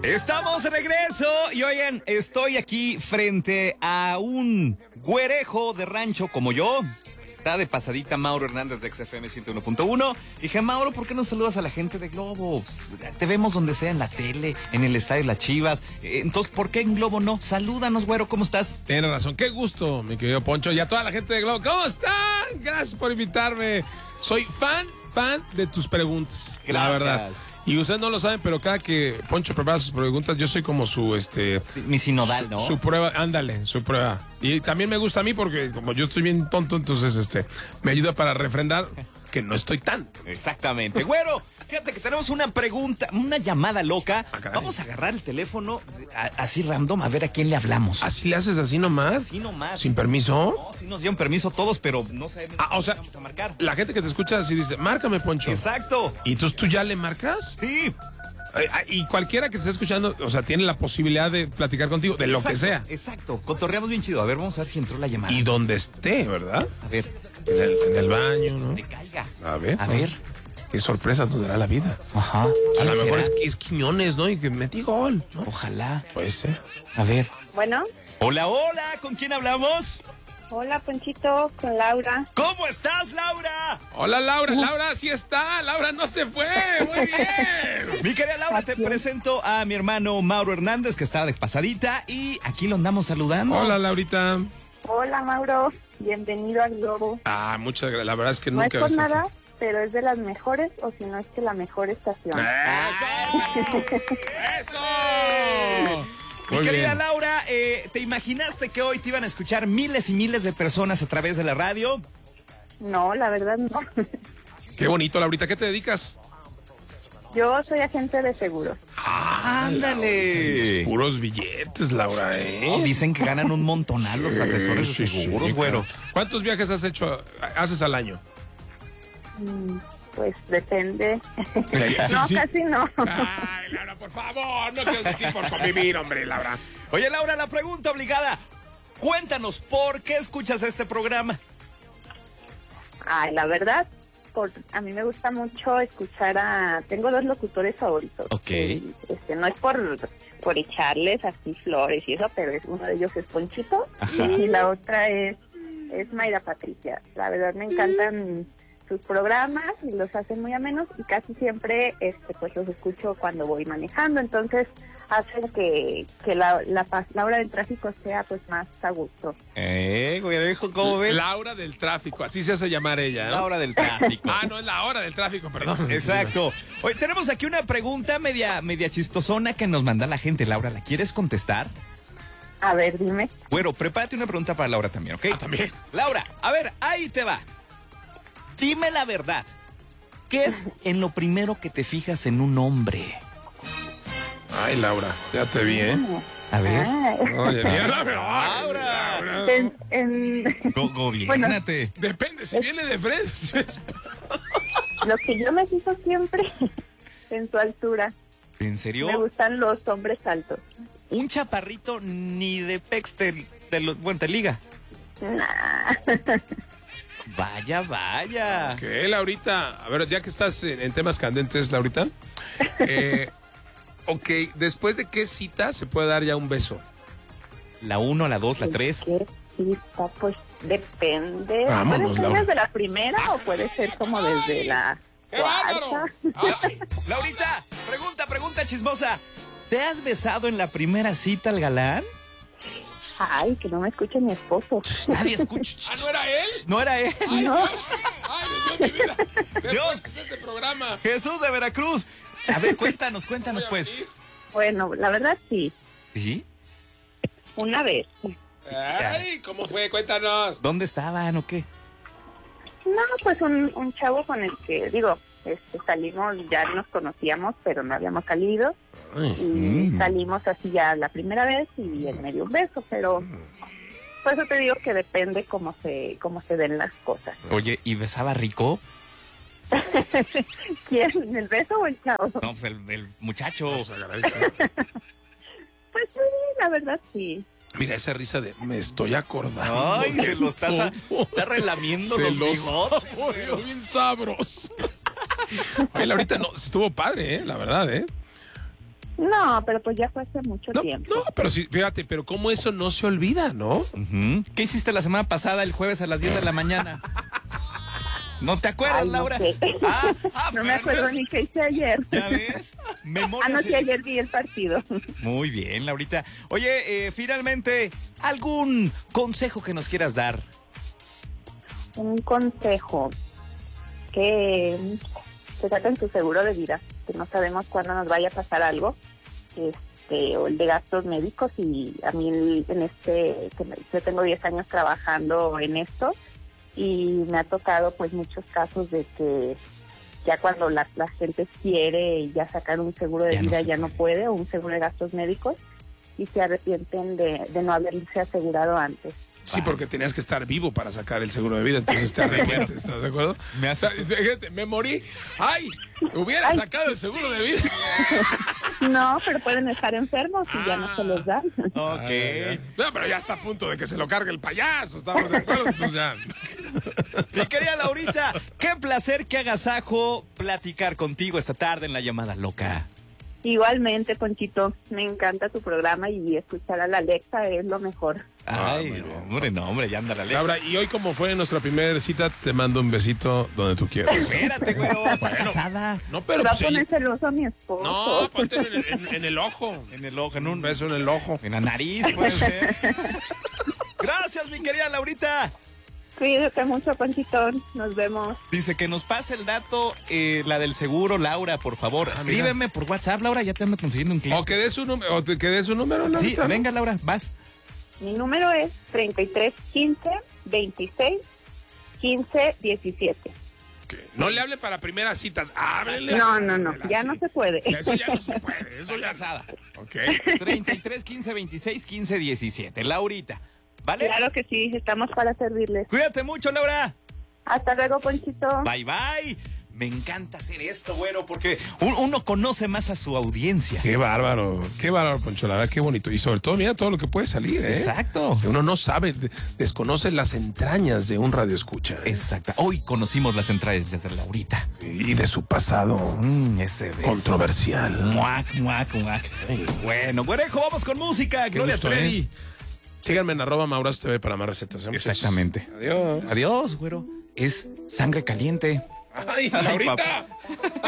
Estamos de regreso y oigan, estoy aquí frente a un güerejo de rancho como yo. Está de pasadita Mauro Hernández de XFM 101.1. Dije, Mauro, ¿por qué no saludas a la gente de Globo? Te vemos donde sea, en la tele, en el estadio Las Chivas. Entonces, ¿por qué en Globo no? Salúdanos, güero, ¿cómo estás? Tienes razón, qué gusto, mi querido Poncho, y a toda la gente de Globo. ¿Cómo están? Gracias por invitarme. Soy fan de tus preguntas. Gracias. La verdad. Y ustedes no lo saben, pero cada que Poncho prepara sus preguntas, yo soy como su, Mi sinodal, ¿no? Su prueba, ándale, su prueba. Y también me gusta a mí porque como yo estoy bien tonto, entonces, me ayuda para refrendar que no estoy tan. Exactamente. Güero, fíjate que tenemos una pregunta, una llamada loca. Caray. Vamos a agarrar el teléfono así random, a ver a quién le hablamos. ¿Así le haces así nomás? Así nomás. ¿Sin permiso? No, sí nos dieron permiso todos, pero no sabemos. O sea, Vamos a marcar. la gente que te escucha así dice, márcame, Poncho. Exacto. ¿Y entonces tú ya le marcas? Sí. Y cualquiera que te esté escuchando, o sea, tiene la posibilidad de platicar contigo, de lo que sea. Exacto. Cotorreamos bien chido. A ver, vamos a ver si entró la llamada. Y donde esté, ¿verdad? A ver. En el baño, ¿no? Que caiga. A ver. A ver. Qué sorpresa nos dará la vida. Ajá. A ¿Quién lo mejor será? es Quiñones, ¿no? Y que metí gol, ¿no? Ojalá. Puede ser. A ver. Bueno, Hola, hola. ¿Con quién hablamos? hola Ponchito, con Laura. ¿Cómo estás, Laura? Hola, Laura. Laura sí está. Laura no se fue. Muy bien. Mi querida Laura, te presento a mi hermano Mauro Hernández, que está de pasadita, y aquí lo andamos saludando. Hola, Laurita. Hola Mauro, bienvenido al Globo. Ah, muchas gracias. La verdad es que No es nunca por había nada, pero es de las mejores, o si no es que la mejor estación. ¡Eso! Mi Muy querida bien. Laura, ¿te imaginaste que hoy te iban a escuchar miles y miles de personas a través de la radio? No, la verdad no. Qué bonito, Laurita. ¿Qué te dedicas? Yo soy agente de seguros. ¡Ándale! Puros billetes, Laura, No, dicen que ganan un montonal los asesores Sí, de sí, seguros, sí, güero. claro. ¿Cuántos viajes haces al año? Pues depende. Sí, No, sí. casi no. Ay, Laura, por favor, no quedes aquí por convivir, hombre, Laura. Oye, Laura, la pregunta obligada. Cuéntanos, ¿por qué escuchas este programa? Ay, la verdad, a mí me gusta mucho escuchar tengo dos locutores favoritos. Ok. No es por echarles así flores y eso, pero uno de ellos es Ponchito. Ajá. Y la otra es Mayra Patricia. La verdad me encantan sus programas y los hacen muy amenos y casi siempre pues los escucho cuando voy manejando, entonces hacen que la hora del tráfico sea pues más a gusto. Güerejo, ¿cómo ves? La hora del tráfico, así se hace llamar ella, ¿no? La hora del tráfico. Ah, no, es la hora del tráfico, perdón. Exacto. Hoy tenemos aquí una pregunta media chistosona que nos manda la gente. Laura, ¿la quieres contestar? A ver, dime. Bueno, prepárate una pregunta para Laura también, ¿ok? También. Laura, a ver, ahí te va. Dime la verdad. ¿Qué es en lo primero que te fijas en un hombre? Ay, Laura, ya te vi, ¿eh? A ver. Oye, mira, Laura. Gobiérnate. Depende, si viene de frente. Lo que yo me fijo siempre en su altura. ¿En Me serio? gustan los hombres altos. Un chaparrito ni de pex te liga. Nah. Vaya. Ok, Laurita, a ver, ya que estás en temas candentes, Laurita. Ok, ¿después de qué cita se puede dar ya un beso? La 1, la 2, la 3. ¿Qué cita? Pues depende. Vámonos, ¿Puede ser Laura. desde la primera o puede ser como desde la ¡Qué bárbaro! cuarta? Ay, Laurita, pregunta chismosa. ¿Te has besado en la primera cita al galán? Ay, que no me escuche mi esposo. Nadie escucha. ¿Ah, no era él? No era él. ¡Ay, Dios! ¡Ay, Dios mío, mi vida! Dios. Después de este programa. Jesús de Veracruz. A ver, cuéntanos pues. Bueno, la verdad sí. ¿Sí? Una vez. Ay, ¿cómo fue? Cuéntanos. ¿Dónde estaban o qué? No, pues un chavo con el que, salimos, ya nos conocíamos, pero no habíamos salido. Y salimos así ya la primera vez y él me dio un beso, pero por eso te digo que depende cómo se den las cosas. Oye, ¿y besaba rico? ¿Quién? ¿El beso o el chavo? No, pues el muchacho. Pues sí, la verdad sí. Mira esa risa de me estoy acordando. Ay, se lo está relamiendo Se los los bigotes. saboreó bien sabroso. Oye, Laurita, no, estuvo padre, la verdad, No, pero pues ya fue hace mucho No, tiempo. no, pero sí, fíjate, pero cómo eso no se olvida, ¿no? Ujú. ¿Qué hiciste la semana pasada, el jueves a las 10 de la mañana? ¿No te acuerdas, Ay, no Laura? sé. No me pero acuerdo es- ni qué hice ayer. ¿Ya ves? Memoria. Anoche ayer vi el partido. Muy bien, Laurita. Oye, finalmente, ¿algún consejo que nos quieras dar? Un consejo, que saquen su seguro de vida, que no sabemos cuándo nos vaya a pasar algo, o el de gastos médicos, y a mí yo tengo 10 años trabajando en esto, y me ha tocado pues muchos casos de que ya cuando la gente quiere ya sacar un seguro de Ya no vida se ya no puede, o un seguro de gastos médicos, y se arrepienten de no haberse asegurado antes. Sí, porque tenías que estar vivo para sacar el seguro de vida, entonces te arrepientes, ¿estás de acuerdo? Me hace- O sea, fíjate, me morí. ¡Ay! Hubiera Ay. sacado el seguro de vida. No, pero pueden estar enfermos y ya no se los dan. Ok. No, pero ya está a punto de que se lo cargue el payaso, estamos de acuerdo, entonces ya. Mi querida Laurita, qué placer, qué agasajo platicar contigo esta tarde en la llamada loca. Igualmente, Ponchito, me encanta tu programa y escuchar a la Alexa es lo mejor. Ay, muy bien. hombre, ya anda la leche. Laura, y hoy como fue nuestra primera cita, te mando un besito donde tú quieras. Espérate, güero, está casada. No, Se pero va a pues, poner celoso a mi esposo. no, ponte en el ojo. En el ojo, en Un un beso en el ojo. en la nariz, puede ser. Gracias, mi querida Laurita. Cuídate mucho, Ponchito. Nos vemos. Dice que nos pase el dato, la del seguro, Laura, por favor. Escríbeme por WhatsApp, Laura, ya te ando consiguiendo un cliente. O que dé su número, o te quede su número, Laura. Sí, venga, Laura, vas. Mi número es 3315 26 15 17. No le hable para primeras citas, háblele. No, ya Sí. no se puede. Eso ya no se puede, eso ya. Casada. Ok. 33 15 26 15 17. Laurita, ¿vale? Claro que sí, estamos para servirles. Cuídate mucho, Laura. Hasta luego, Ponchito. Bye, bye. Me encanta hacer esto, güero, porque uno conoce más a su audiencia. Qué bárbaro, Poncho, la verdad, qué bonito. Y sobre todo, mira todo lo que puede salir, ¿eh? Exacto. O sea, uno no sabe, desconoce las entrañas de un radioescucha. Exacto. Hoy conocimos las entradas de Laurita. Y de su pasado Ese beso. controversial. Muac, muac, muac. Bueno, güerejo, vamos con música. Gloria gusto, Trevi. Síganme en @MaurasTV para más recetas. ¿eh, muchachos? Exactamente. Adiós. Adiós, güero. Es sangre caliente. Ay, Ay, Laurita. papá.